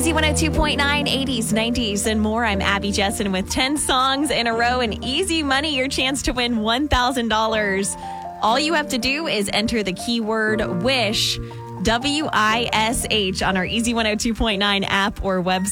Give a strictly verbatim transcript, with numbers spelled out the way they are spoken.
Easy one oh two point nine, eighties, nineties, and more. I'm Abby Jessen with ten songs in a row and easy money, your chance to win one thousand dollars. All you have to do is enter the keyword WISH, W I S H, on our Easy one oh two point nine app or website.